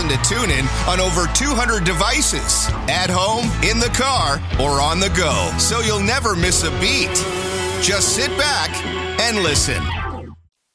listen to TuneIn on over 200 devices. At home, in the car, or on the go. So you'll never miss a beat. Just sit back and listen.